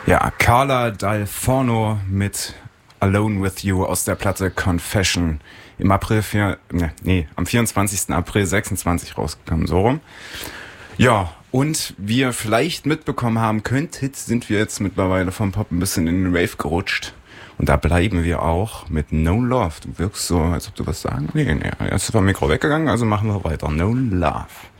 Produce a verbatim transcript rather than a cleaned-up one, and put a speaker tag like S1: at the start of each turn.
S1: Ja, Carla Dal Forno mit Alone With You aus der Platte Confession. Im April, vier, ne, nee, am vierundzwanzigsten April sechsundzwanzig rausgekommen, so rum. Ja, und wie ihr vielleicht mitbekommen haben könntet, sind wir jetzt mittlerweile vom Pop ein bisschen in den Rave gerutscht. Und da bleiben wir auch mit No Love. Du wirkst so, als ob du was sagen. Nee, nee, jetzt ist das Mikro weggegangen, also machen wir weiter. No Love.